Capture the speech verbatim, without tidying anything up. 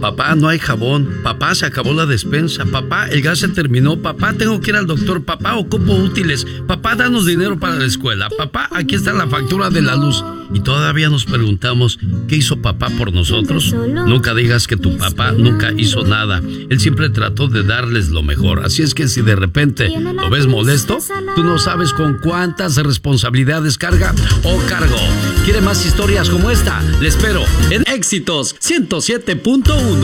Papá, no hay jabón. Papá, se acabó la despensa. Papá, el gas se terminó. Papá, tengo que ir al doctor. Papá, ocupo útiles. Papá, danos dinero para la escuela. Papá, aquí está la factura de la luz. Y todavía nos preguntamos, ¿qué hizo papá por nosotros? Nunca digas que tu papá nunca hizo nada. Él siempre trató de darles lo mejor. Así es que si de repente lo ves molesto, tú no sabes con cuántas responsabilidades carga o cargo. ¿Quiere más historias como esta? Le espero en Éxitos ciento siete punto uno.